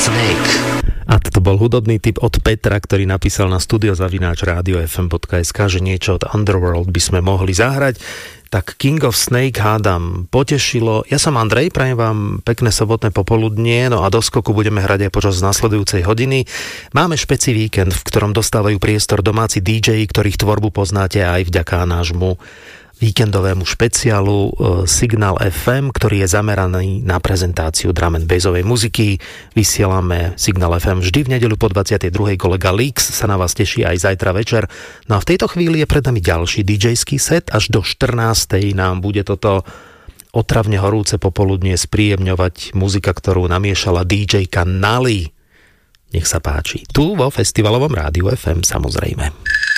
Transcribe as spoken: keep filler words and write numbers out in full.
Snake. A to bol hudobný tip od Petra, ktorý napísal na studiozavináč rádio ef em bodka es ká, že niečo od Underworld by sme mohli zahrať. Tak King of Snake hádam potešilo. Ja som Andrej, prajem vám pekné sobotné popoludnie, no a do skoku budeme hrať aj počas nasledujúcej hodiny. Máme špeci víkend, v ktorom dostávajú priestor domáci dí džeji, ktorých tvorbu poznáte aj vďaka nášmu víkendovému špeciálu Signál ef em, ktorý je zameraný na prezentáciu drum and bassovej muziky. Vysielame Signál ef em vždy v nedeľu po dvadsiatej druhej Kolega Leaks sa na vás teší aj zajtra večer. No a v tejto chvíli je pred nami ďalší dí džejský set. Až do štrnástej nám bude toto otravne horúce popoludnie spríjemňovať muzika, ktorú namiešala dí džejka Nali. Nech sa páči. Tu vo Festivalovom rádiu ef em, samozrejme.